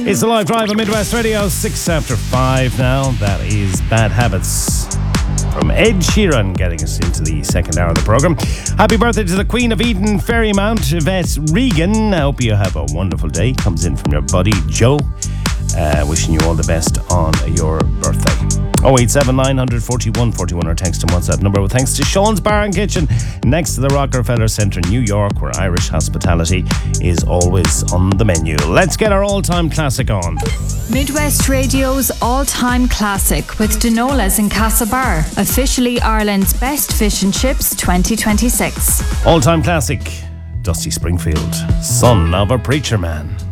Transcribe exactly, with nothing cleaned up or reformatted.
It's the live drive on Midwest Radio, six after five now. That is Bad Habits from Ed Sheeran, getting us into the second hour of the programme. Happy birthday to the Queen of Eden, Ferrymount, Yvette Regan. I hope you have a wonderful day. Comes in from your buddy Joe. Uh, wishing you all the best on your birthday. oh eight seven nine four one four one or text and WhatsApp number with thanks to Sean's Bar and Kitchen next to the Rockefeller Centre in New York, where Irish hospitality is always on the menu. Let's get our all-time classic on. Midwest Radio's all-time classic with Denola's in Castlebar, officially Ireland's best fish and chips twenty twenty-six. All-time classic, Dusty Springfield, son of a preacher man.